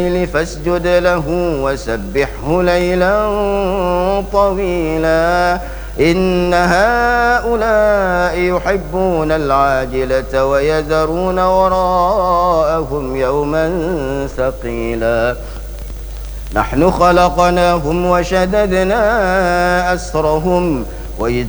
فاسجد له وسبحه ليلا طويلا إن هؤلاء يحبون العاجلة ويذرون وراءهم يوما ثقيلا نحن خلقناهم وشددنا أسرهم وإذ